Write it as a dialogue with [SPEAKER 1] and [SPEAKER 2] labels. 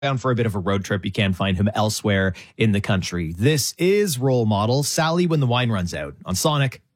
[SPEAKER 1] down for a bit of a road trip, you can find him elsewhere in the country. This is Role Model, Sally When the Wine Runs Out on Sonic.